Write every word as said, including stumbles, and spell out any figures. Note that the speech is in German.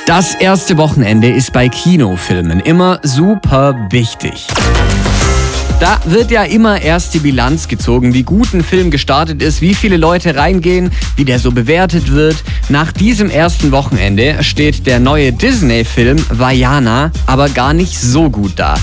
Das erste Wochenende ist bei Kinofilmen immer super wichtig. Da wird ja immer erst die Bilanz gezogen, wie gut ein Film gestartet ist, wie viele Leute reingehen, wie der so bewertet wird. Nach diesem ersten Wochenende steht der neue Disney-Film Vaiana aber gar nicht so gut da.